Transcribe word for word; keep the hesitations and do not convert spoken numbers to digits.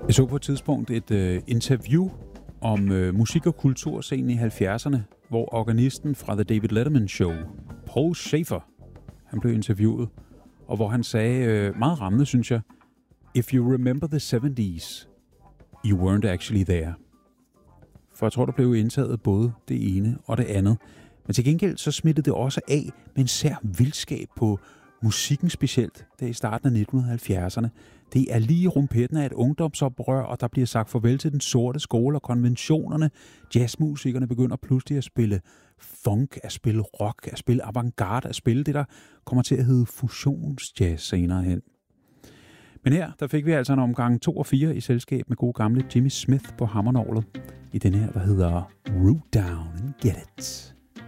Jeg så på et tidspunkt et øh, interview om øh, musik- og kulturscenen i halvfjerdserne, hvor organisten fra The David Letterman Show, Paul Shaffer, han blev interviewet, og hvor han sagde, øh, meget rammende synes jeg, "If you remember the seventies, you weren't actually there." For jeg tror, der blev indtaget både det ene og det andet. Men til gengæld så smittede det også af med en sær vildskab på musikken specielt, der i starten af nitten halvfjerdserne. Det er lige rumpetten af et ungdomsoprør, og der bliver sagt farvel til den sorte skole og konventionerne. Jazzmusikerne begynder pludselig at spille funk, at spille rock, at spille avantgarde, at spille det, der kommer til at hedde fusionsjazz senere hen. Men her, der fik vi altså en omgang to og fire i selskab med gode gamle Jimmy Smith på hammernorglet i den her, der hedder Root Down and Get It.